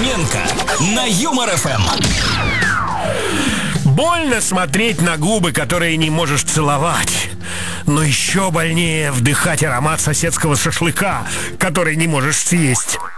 Фоменко на Юмор ФМ. Больно смотреть на губы, которые не можешь целовать. Но еще больнее вдыхать аромат соседского шашлыка, который не можешь съесть.